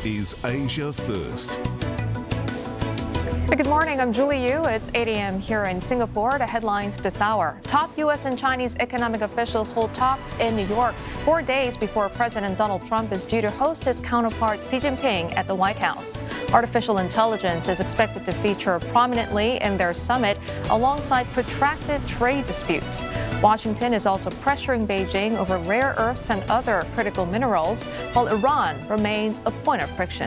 is Asia First. Good morning, I'm Julie Yu. It's 8 a.m. here in Singapore. The headlines this hour. Top U.S. and Chinese economic officials hold talks in New York 4 days before President Donald Trump is due to host his counterpart Xi Jinping at the White House. Artificial intelligence is expected to feature prominently in their summit alongside protracted trade disputes. Washington is also pressuring Beijing over rare earths and other critical minerals, while Iran remains a point of friction.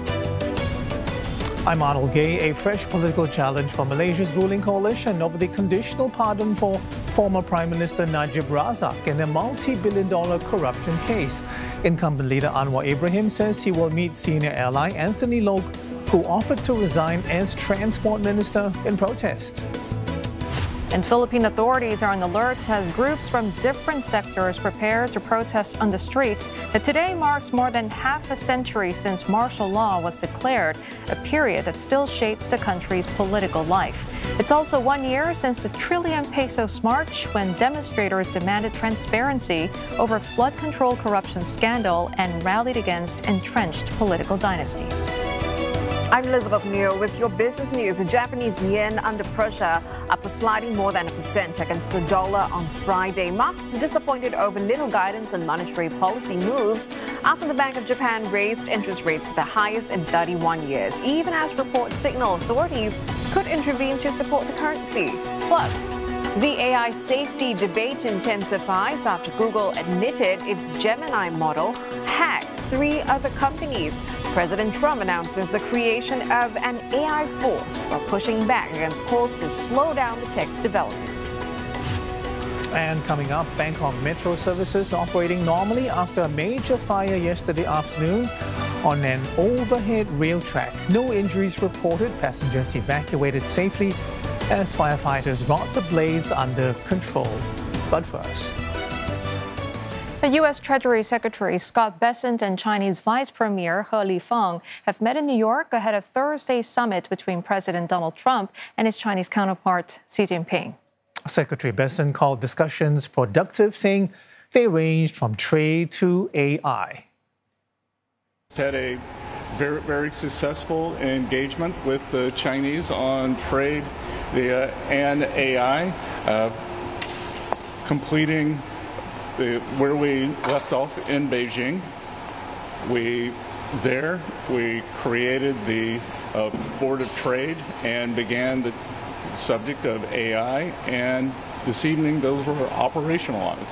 I'm Arnold Gay. A fresh political challenge for Malaysia's ruling coalition over the conditional pardon for former Prime Minister Najib Razak in a multi-billion-dollar corruption case. Incumbent leader Anwar Ibrahim says he will meet senior ally Anthony Loke, who offered to resign as transport minister in protest. And Philippine authorities are on alert as groups from different sectors prepare to protest on the streets. That today marks more than half a century since martial law was declared, a period that still shapes the country's political life. It's also 1 year since the Trillion Pesos March, when demonstrators demanded transparency over flood control corruption scandal and rallied against entrenched political dynasties. I'm Elizabeth Muir with your business news. The Japanese yen under pressure after sliding more than 1% against the dollar on Friday. Markets disappointed over little guidance on monetary policy moves after the Bank of Japan raised interest rates to the highest in 31 years, even as reports signal authorities could intervene to support the currency. Plus, the AI safety debate intensifies after Google admitted its Gemini model hacked 3 other companies. President Trump announces the creation of an AI force while pushing back against calls to slow down the tech's development. And coming up, Bangkok Metro services operating normally after a major fire yesterday afternoon on an overhead rail track. No injuries reported. Passengers evacuated safely as firefighters brought the blaze under control. But first, the U.S. Treasury Secretary Scott Bessent and Chinese Vice Premier He Lifeng have met in New York ahead of Thursday's summit between President Donald Trump and his Chinese counterpart Xi Jinping. Secretary Bessent called discussions productive, saying they ranged from trade to AI. Had a very successful engagement with the Chinese on trade and AI, completing where we left off in Beijing. We created the Board of Trade and began the subject of AI, and this evening those were operationalized.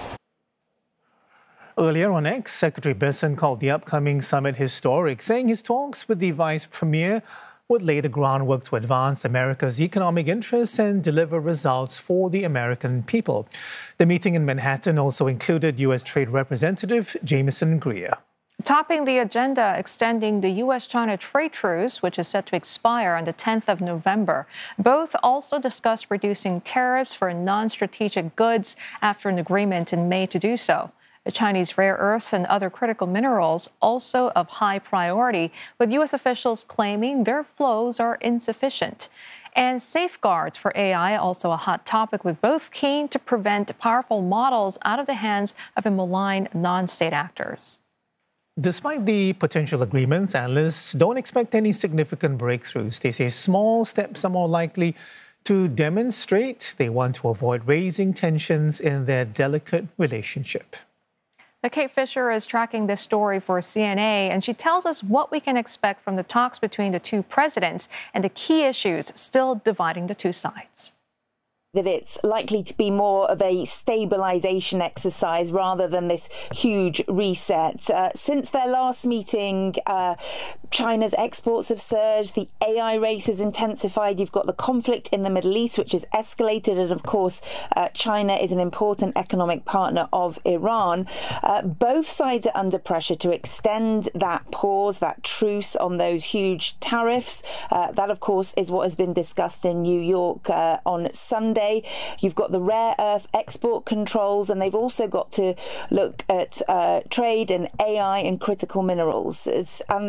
Earlier on X, Secretary Bessent called the upcoming summit historic, saying his talks with the Vice Premier would lay the groundwork to advance America's economic interests and deliver results for the American people. The meeting in Manhattan also included U.S. Trade Representative Jameson Greer. Topping the agenda, extending the U.S.-China trade truce, which is set to expire on the 10th of November. Both also discussed reducing tariffs for non-strategic goods after an agreement in May to do so. The Chinese rare earths and other critical minerals also of high priority, with U.S. officials claiming their flows are insufficient. And safeguards for AI, also a hot topic, with both keen to prevent powerful models out of the hands of a malign non-state actors. Despite the potential agreements, analysts don't expect any significant breakthroughs. They say small steps are more likely to demonstrate they want to avoid raising tensions in their delicate relationship. Kate Fisher is tracking this story for CNA, and she tells us what we can expect from the talks between the two presidents and the key issues still dividing the two sides. That it's likely to be more of a stabilization exercise rather than this huge reset. Since their last meeting, China's exports have surged, the AI race has intensified, you've got the conflict in the Middle East, which has escalated, and of course, China is an important economic partner of Iran. Both sides are under pressure to extend that pause, that truce on those huge tariffs. That, of course, is what has been discussed in New York on Sunday. You've got the rare earth export controls, and they've also got to look at trade and AI and critical minerals. And they are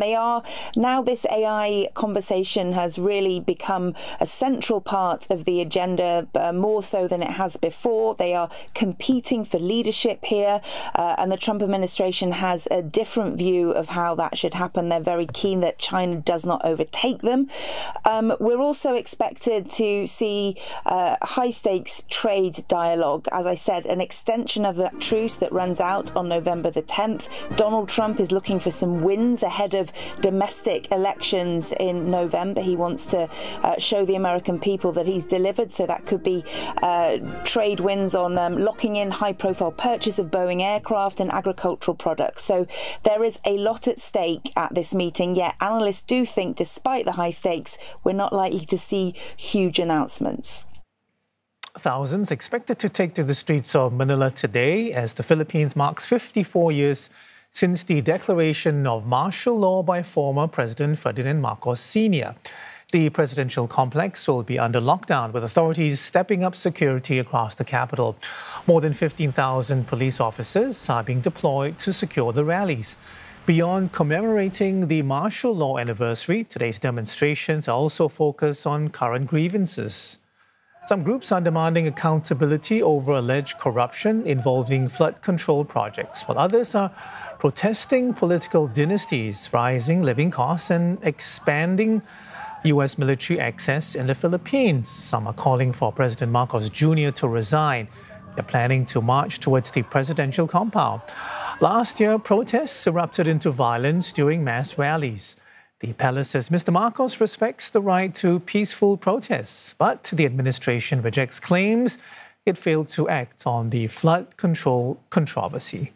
Now this AI conversation has really become a central part of the agenda, more so than it has before. They are competing for leadership here, and the Trump administration has a different view of how that should happen. They're very keen that China does not overtake them. We're also expected to see high-stakes trade dialogue. As I said, an extension of that truce that runs out on November the 10th. Donald Trump is looking for some wins ahead of domestic elections in November. He wants to show the American people that he's delivered, so that could be trade wins on locking in high-profile purchase of Boeing aircraft and agricultural products. So there is a lot at stake at this meeting, yet analysts do think, despite the high stakes, we're not likely to see huge announcements. Thousands expected to take to the streets of Manila today as the Philippines marks 54 years since the declaration of martial law by former President Ferdinand Marcos Sr. The presidential complex will be under lockdown, with authorities stepping up security across the capital. More than 15,000 police officers are being deployed to secure the rallies. Beyond commemorating the martial law anniversary, today's demonstrations also focus on current grievances. Some groups are demanding accountability over alleged corruption involving flood control projects, while others are protesting political dynasties, rising living costs, and expanding U.S. military access in the Philippines. Some are calling for President Marcos Jr. to resign. They're planning to march towards the presidential compound. Last year, protests erupted into violence during mass rallies. The palace says Mr. Marcos respects the right to peaceful protests, but the administration rejects claims it failed to act on the flood control controversy.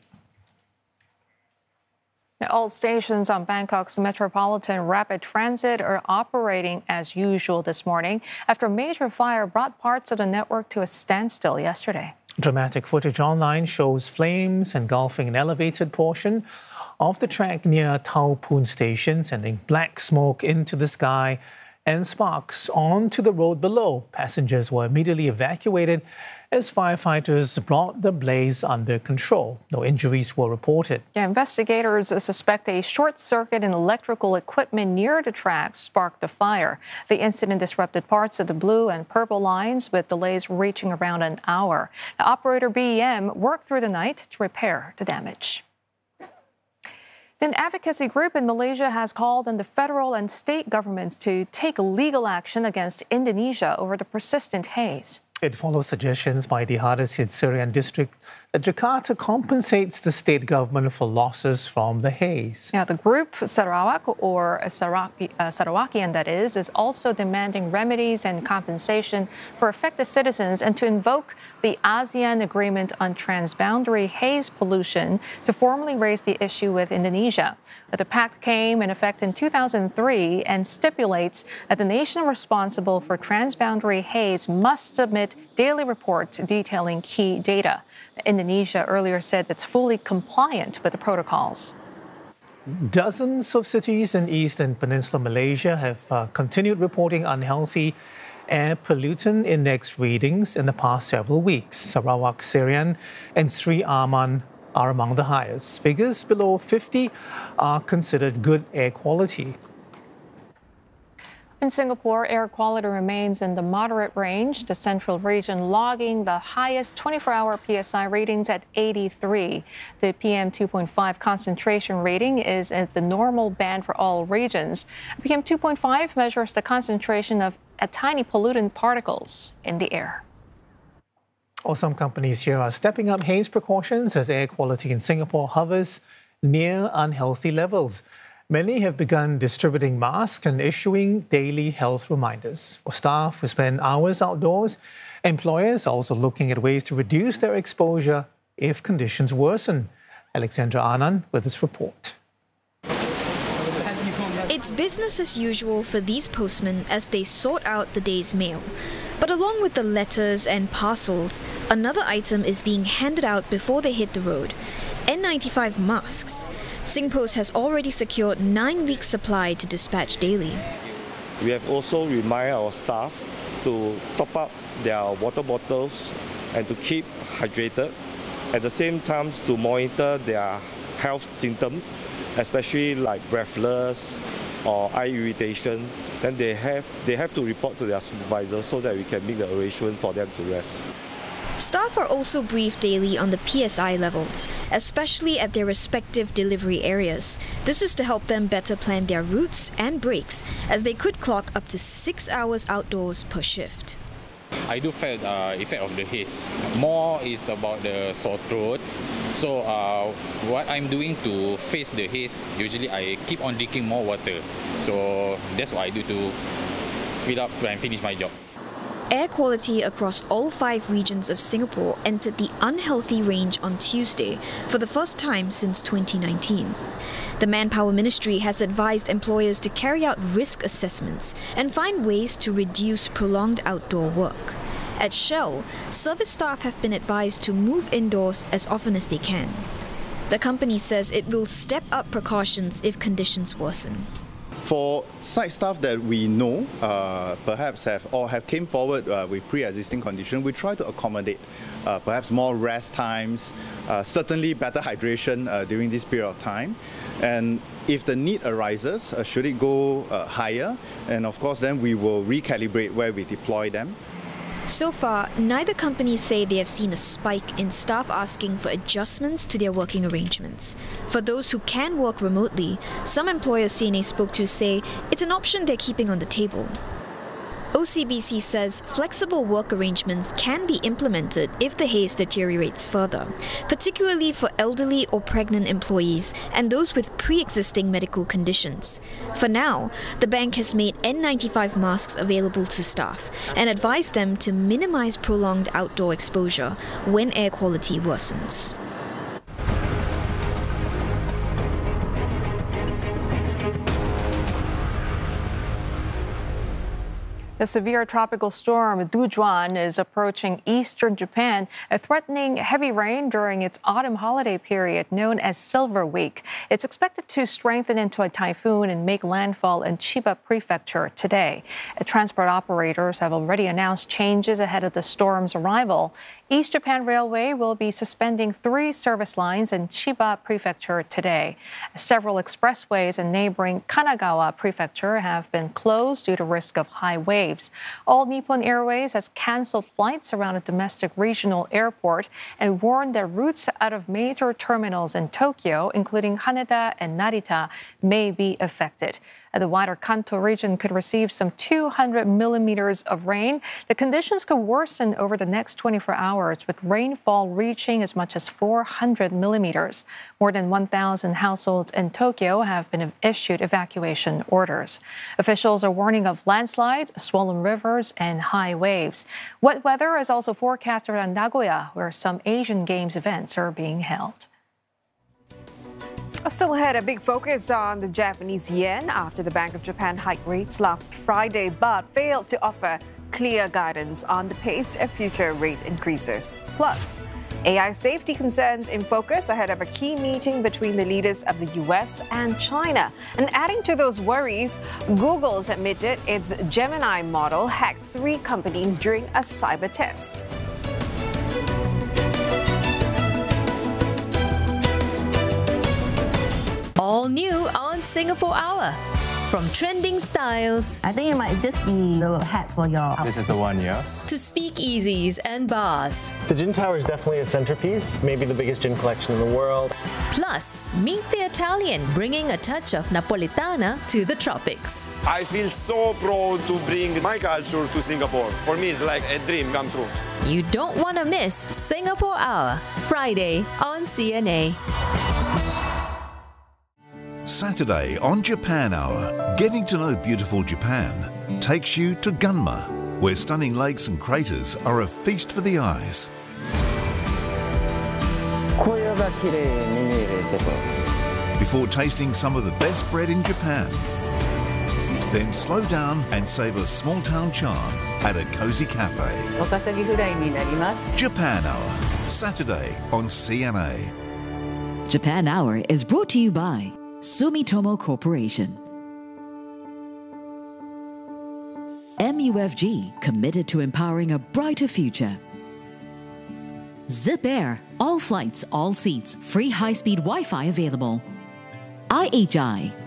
All stations on Bangkok's Metropolitan Rapid Transit are operating as usual this morning after a major fire brought parts of the network to a standstill yesterday. Dramatic footage online shows flames engulfing an elevated portion of the track near Tau Pun Station, sending black smoke into the sky and sparks onto the road below. Passengers were immediately evacuated as firefighters brought the blaze under control. No injuries were reported. Yeah, investigators suspect a short circuit in electrical equipment near the tracks sparked the fire. The incident disrupted parts of the blue and purple lines, with delays reaching around an hour. The operator BEM worked through the night to repair the damage. An advocacy group in Malaysia has called on the federal and state governments to take legal action against Indonesia over the persistent haze. It follows suggestions by the hardest-hit Serian district that Jakarta compensates the state government for losses from the haze. Yeah, the group, Sarawak, or Sarawakian that is also demanding remedies and compensation for affected citizens and to invoke the ASEAN Agreement on Transboundary Haze Pollution to formally raise the issue with Indonesia. The pact came in effect in 2003 and stipulates that the nation responsible for transboundary haze must submit daily reports detailing key data. Indonesia earlier said it's fully compliant with the protocols. Dozens of cities in East and Peninsula Malaysia have continued reporting unhealthy air pollutant index readings in the past several weeks. Sarawak, Serian, and Sri Aman are among the highest. Figures below 50 are considered good air quality. In Singapore, air quality remains in the moderate range, the central region logging the highest 24-hour PSI readings at 83. The PM2.5 concentration rating is at the normal band for all regions. PM2.5 measures the concentration of tiny pollutant particles in the air. Well, some companies here are stepping up haze precautions as air quality in Singapore hovers near unhealthy levels. Many have begun distributing masks and issuing daily health reminders. For staff who spend hours outdoors, employers are also looking at ways to reduce their exposure if conditions worsen. Alexandra Anand with this report. It's business as usual for these postmen as they sort out the day's mail. But along with the letters and parcels, another item is being handed out before they hit the road: N95 masks. Singpost has already secured 9 weeks' supply to dispatch daily. We have also reminded our staff to top up their water bottles and to keep hydrated. At the same time, to monitor their health symptoms, especially like breathless, or eye irritation, then they have to report to their supervisor so that we can make the arrangement for them to rest. Staff are also briefed daily on the PSI levels, especially at their respective delivery areas. This is to help them better plan their routes and breaks, as they could clock up to 6 hours outdoors per shift. I do feel effect of the haze. More is about the sore throat. So what I'm doing to face the haze, usually I keep on drinking more water. So that's what I do to fill up and finish my job. Air quality across all 5 regions of Singapore entered the unhealthy range on Tuesday for the first time since 2019. The Manpower Ministry has advised employers to carry out risk assessments and find ways to reduce prolonged outdoor work. At Shell, service staff have been advised to move indoors as often as they can. The company says it will step up precautions if conditions worsen. For site staff that we know perhaps have came forward with pre-existing condition, we try to accommodate perhaps more rest times, certainly better hydration during this period of time. And if the need arises, should it go higher, and of course then we will recalibrate where we deploy them. So far, neither company say they have seen a spike in staff asking for adjustments to their working arrangements. For those who can work remotely, some employers CNA spoke to say it's an option they're keeping on the table. OCBC says flexible work arrangements can be implemented if the haze deteriorates further, particularly for elderly or pregnant employees and those with pre-existing medical conditions. For now, the bank has made N95 masks available to staff and advised them to minimize prolonged outdoor exposure when air quality worsens. The severe tropical storm Dujuan is approaching eastern Japan, threatening heavy rain during its autumn holiday period known as Silver Week. It's expected to strengthen into a typhoon and make landfall in Chiba Prefecture today. Transport operators have already announced changes ahead of the storm's arrival. East Japan Railway will be suspending 3 service lines in Chiba Prefecture today. Several expressways in neighboring Kanagawa Prefecture have been closed due to risk of high waves. All Nippon Airways has canceled flights around a domestic regional airport and warned that routes out of major terminals in Tokyo, including Haneda and Narita, may be affected. The wider Kanto region could receive some 200 millimeters of rain. The conditions could worsen over the next 24 hours, with rainfall reaching as much as 400 millimeters. More than 1,000 households in Tokyo have been issued evacuation orders. Officials are warning of landslides, swollen rivers, and high waves. Wet weather is also forecast around Nagoya, where some Asian Games events are being held. Still ahead, a big focus on the Japanese yen after the Bank of Japan hiked rates last Friday, but failed to offer clear guidance on the pace of future rate increases. Plus, AI safety concerns in focus ahead of a key meeting between the leaders of the US and China. And adding to those worries, Google's admitted its Gemini model hacked 3 companies during a cyber test. All new on Singapore Hour. From trending styles, I think it might just be the hat for your... This is the one, yeah? To speakeasies and bars. The Gin Tower is definitely a centerpiece, maybe the biggest gin collection in the world. Plus, meet the Italian, bringing a touch of Napolitana to the tropics. I feel so proud to bring my culture to Singapore. For me, it's like a dream come true. You don't want to miss Singapore Hour, Friday on CNA. Saturday on Japan Hour, getting to know beautiful Japan takes you to Gunma, where stunning lakes and craters are a feast for the eyes. Before tasting some of the best bread in Japan, then slow down and savor small town charm at a cozy cafe. Japan Hour, Saturday on CNA. Japan Hour is brought to you by Sumitomo Corporation. MUFG, committed to empowering a brighter future. Zip Air, all flights, all seats, free high-speed Wi-Fi available. IHI,